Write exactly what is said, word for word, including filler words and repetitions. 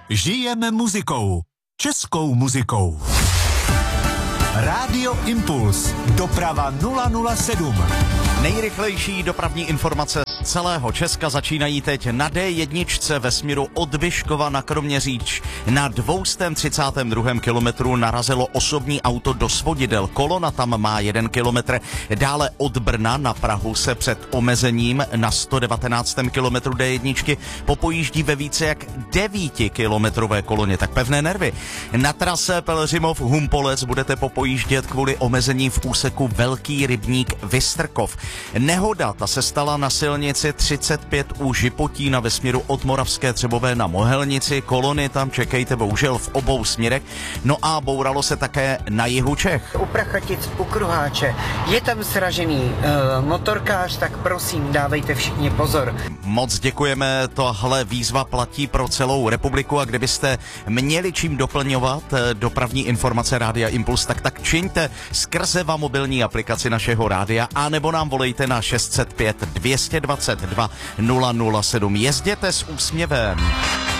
Žijeme muzikou. Českou muzikou. Rádio Impuls. Doprava nula nula sedm. Nejrychlejší dopravní informace z celého Česka začínají teď na D jedna ve směru od Vyškova na Kroměříž. Na dvě stě třicátém druhém kilometru narazilo osobní auto do svodidel. Kolona tam má jeden kilometr. Dále od Brna na Prahu se před omezením na sto devatenáctém kilometru D jedna popojíždí ve více jak devítikilometrové koloně. Tak pevné nervy. Na trase Pelhřimov Humpolec budete popojíždět kvůli omezení v úseku Velký Rybník Vystrkov. Nehoda ta se stala na silnici třicet pět u Žipotína ve směru od Moravské Třebové na Mohelnici. Kolony tam čekejte bohužel v obou směrech. No a bouralo se také na jihu Čech. U Prachatic, u Kruháče je tam sražený uh, motorkář, tak prosím, dávejte všichni pozor. Moc děkujeme, tohle výzva platí pro celou republiku a kdybyste měli čím doplňovat dopravní informace Rádia Impuls, tak tak čiňte skrze vám mobilní aplikaci našeho rádia a nebo nám volejte na šest set pět dvě dvacet dva nula nula sedm. Jezděte s úsměvem.